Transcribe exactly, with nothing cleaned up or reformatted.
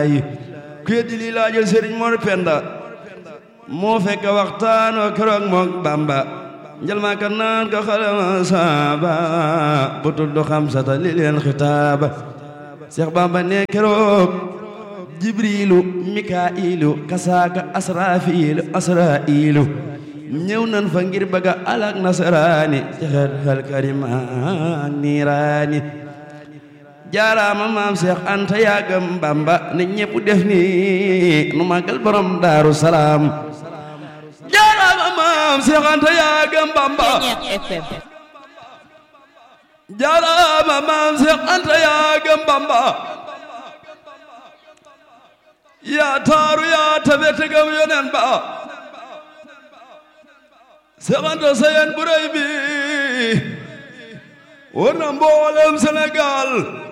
billaahi ku yeddi lii laajal Sëriñ Mor Penda moo fekk waxtaan wa keroog mook Bamba njal maa ka naan ko xalama saaba bu tudd xamsata li leen xitaaba Seex Bamba ne keroog Jibriilu Mikaa'ilu kasaaka Asraafiilu Asraa'iilu ñëw nan fa ngir bëgga alak nasaraani ci xel xel karima niiraani jaaraama maam Seex Anta yaagam Bamba ne ñépp def ni nu màggal borom Daaru Salaam jaaraama maam Seex Anta yaagam Bamba jaaraama maam Seex Anta yaagam Bamba yaa taaru yaa tabe tegam yonen ba Seex Anta sayen bu rëy bi war na mboolem Sénégal